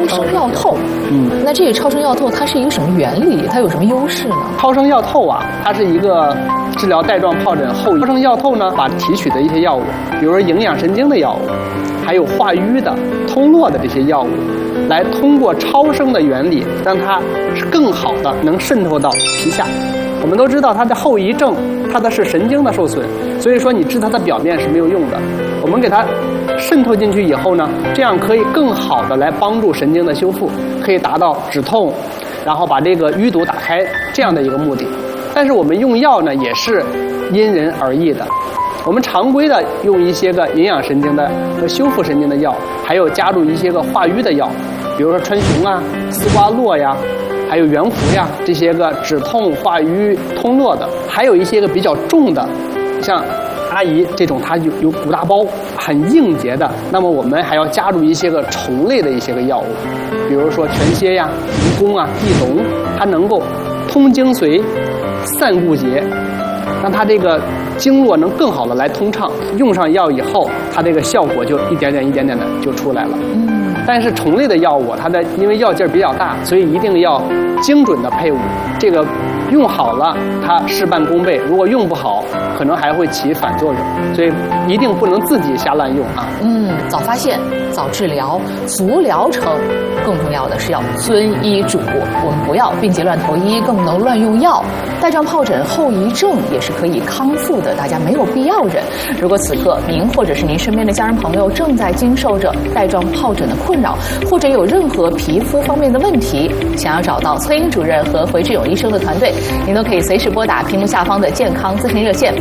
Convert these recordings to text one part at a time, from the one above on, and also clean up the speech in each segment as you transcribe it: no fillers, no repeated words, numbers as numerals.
生药透，那这个超声药透它是一个什么原理？它有什么优势呢？ 超声药透啊，它是一个治疗带状疱疹后遗。超声药透呢，把提取的一些药物，比如说营养神经的药物，还有化瘀的、通络的这些药物，来通过超声的原理，让它是更好的能渗透到皮下。我们都知道它的后遗症，它的是神经的受损，所以说你治它的表面是没有用的。我们给它渗透进去以后呢，这样可以更好的来帮助神经的修复，可以达到止痛，然后把这个淤堵打开这样的一个目的。但是我们用药呢，也是因人而异的。我们常规的用一些个营养神经的和修复神经的药，还有加入一些个化瘀的药，比如说川芎啊、丝瓜络呀。还有圆弧呀，这些个止痛、化瘀、通络的，还有一些个比较重的，像阿姨这种，它有5大包，很应节的。那么我们还要加入一些个虫类的一些个药物，比如说全蝎呀、蜈蚣啊、地龙，它能够通经髓、散固结，让它这个经络能更好的来通畅。用上药以后，它这个效果就一点点的就出来了。但是虫类的药物，它的因为药劲儿比较大，所以一定要精准的配伍。这个用好了，它事半功倍；如果用不好，可能还会起反作用。所以一定不能自己瞎滥用啊。 早发现、早治疗、足疗程，更重要的是要遵医嘱。我们不要病急乱投医，更不能乱用药。带状疱疹后遗症也是可以康复的，大家没有必要忍。如果此刻您或者是您身边的家人朋友正在经受着带状疱疹的困扰，或者有任何皮肤方面的问题，想要找到崔英主任和回志勇医生的团队，您都可以随时拨打屏幕下方的健康咨询热线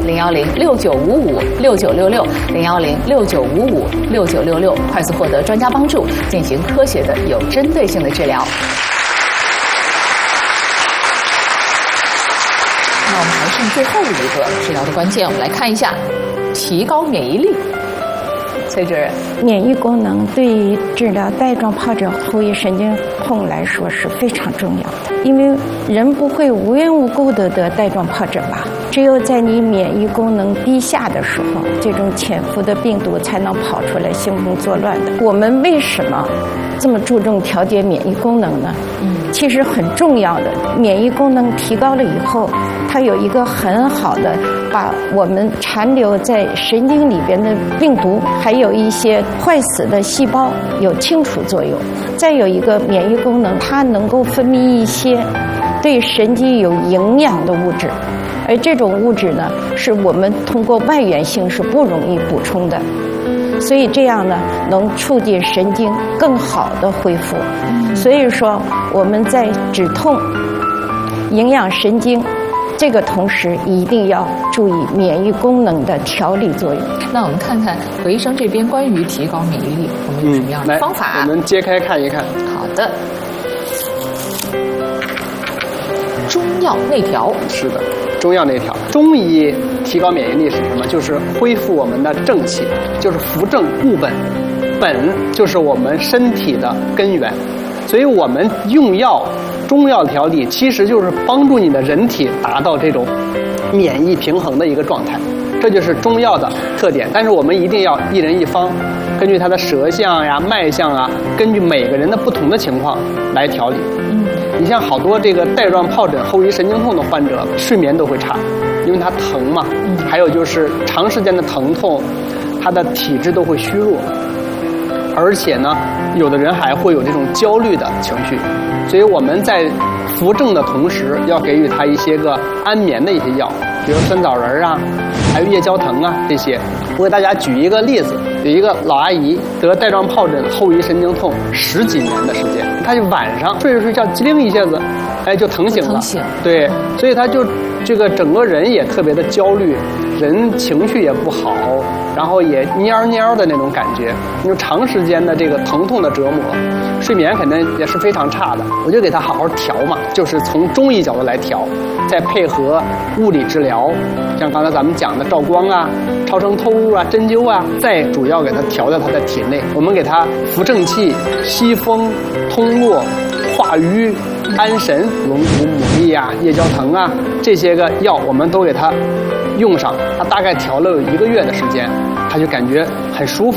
01069556966，01069556966，快速获得专家帮助，进行科学的有针对性的治疗。那我们还剩最后一个治疗的关键，我们来看一下提高免疫力。崔主任， 免疫功能对于治疗带状疱疹后遗神经痛来说是非常重要的，因为人不会无缘无故的得带状疱疹吧？只有在你免疫功能低下的时候，这种潜伏的病毒才能跑出来兴风作乱的。我们为什么这么注重调节免疫功能呢？其实很重要的，免疫功能提高了以后，它有一个很好的把我们残留在神经里边的病毒，还有一些坏死的细胞有清除作用。再有一个免疫功能，它能够分泌一些对神经有营养的物质，而这种物质呢，是我们通过外源性是不容易补充的。所以这样呢，能促进神经更好的恢复。所以说我们在止痛、营养神经这个同时，一定要注意免疫功能的调理作用。 那我们看看何医生这边关于提高免疫力，我们有什么样的方法？ 我们揭开看一看。 好的。中药内调。是的， 中药内调。中医提高免疫力是什么？就是恢复我们的正气，就是扶正固本。本就是我们身体的根源，所以我们用药，中药调理其实就是帮助你的人体达到这种免疫平衡的一个状态，这就是中药的特点。但是我们一定要一人一方，根据他的舌象呀、脉象啊，根据每个人的不同的情况来调理。你像好多这个带状疱疹后遗神经痛的患者，睡眠都会差，因为他疼嘛。还有就是长时间的疼痛，他的体质都会虚弱。而且呢，有的人还会有这种焦虑的情绪，所以我们在扶正的同时，要给予他一些个安眠的一些药，比如酸枣仁啊，还有夜交藤啊这些。我给大家举一个例子，有一个老阿姨得带状疱疹后遗神经痛10几年的时间，她就晚上睡着睡觉，机灵一下子，就疼醒了。对，所以她就这个整个人也特别的焦虑，人情绪也不好，然后也蔫蔫的那种感觉，因为长时间的这个疼痛的折磨，睡眠肯定也是非常差的。我就给他好好调嘛，就是从中医角度来调，再配合物理治疗，像刚才咱们讲的照光啊、超声透入啊、针灸啊，再主要给他调在他的体内。我们给他扶正气、息风、通络、化瘀、安神、龙骨、牡蛎啊、夜交藤啊这些个药，我们都给他用上。他大概调了有1个月的时间，他就感觉很舒服，